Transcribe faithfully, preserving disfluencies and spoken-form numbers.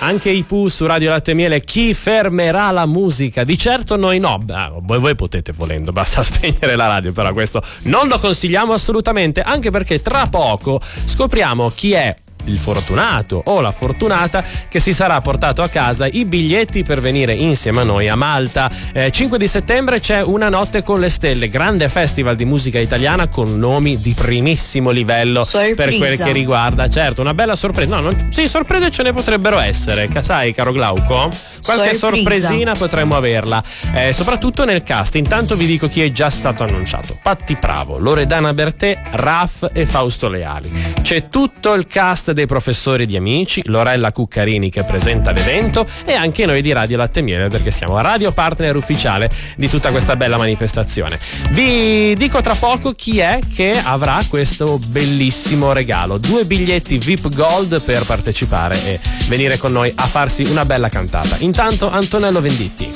Anche i Pooh su Radio Latte e Miele. Chi fermerà la musica? Di certo noi no. Ah, voi, voi potete volendo, basta spegnere la radio, però questo non lo consigliamo assolutamente, anche perché tra poco scopriamo chi è il fortunato o la fortunata che si sarà portato a casa i biglietti per venire insieme a noi a Malta. eh, cinque di settembre c'è Una notte con le stelle, grande festival di musica italiana con nomi di primissimo livello. Sorpresa. Per quel che riguarda, certo, una bella sorpresa. No, non, sì, sorprese ce ne potrebbero essere, sai caro Glauco? Qualche Sorpresa. sorpresina potremmo averla, eh, soprattutto nel cast. Intanto vi dico chi è già stato annunciato: Patti Pravo, Loredana Bertè, Raf e Fausto Leali. C'è tutto il cast dei professori di Amici, Lorella Cuccarini che presenta l'evento, e anche noi di Radio Latte e Miele, perché siamo radio partner ufficiale di tutta questa bella manifestazione. Vi dico tra poco chi è che avrà questo bellissimo regalo: due biglietti V I P Gold per partecipare e venire con noi a farsi una bella cantata. Intanto Antonello Venditti.